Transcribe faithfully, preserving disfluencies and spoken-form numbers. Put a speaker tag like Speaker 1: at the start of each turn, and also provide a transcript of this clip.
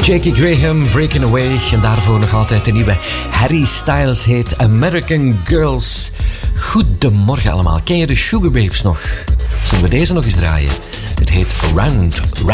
Speaker 1: Jackie Graham, Breaking Away. En daarvoor nog altijd de nieuwe Harry Styles heet American Girls. Goedemorgen allemaal. Ken je de Sugar Babes nog? Zullen we deze nog eens draaien? Dit heet Round Round.